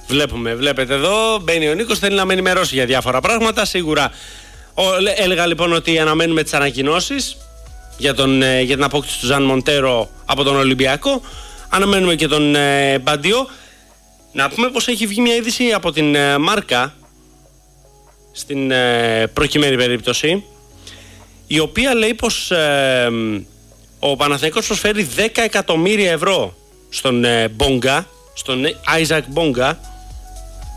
Βλέπετε εδώ, μπαίνει ο Νίκος, θέλει να με ενημερώσει για διάφορα πράγματα. Σίγουρα έλεγα λοιπόν ότι αναμένουμε τις ανακοινώσεις για την απόκτηση του Ζαν Μοντέρο από τον Ολυμπιακό. Αναμένουμε και τον Μπαντιό. Να πούμε πως έχει βγει μια είδηση από την Μάρκα στην προκειμένη περίπτωση, η οποία λέει πως ο Παναθηναϊκός προσφέρει 10 εκατομμύρια ευρώ στον Μπόγκα, στον Άιζακ Μπόγκα,